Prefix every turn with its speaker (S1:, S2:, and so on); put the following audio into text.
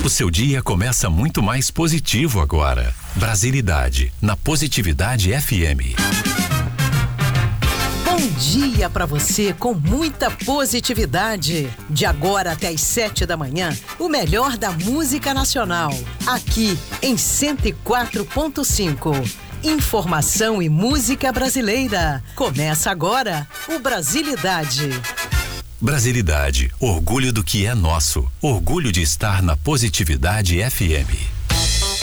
S1: O seu dia começa muito mais positivo agora. Brasilidade, na Positividade FM.
S2: Bom dia para você com muita positividade. De agora até às 7 da manhã, o melhor da música nacional. Aqui em 104.5. Informação e música brasileira. Começa agora o Brasilidade.
S1: Brasilidade, orgulho do que é nosso. Orgulho de estar na Positividade FM.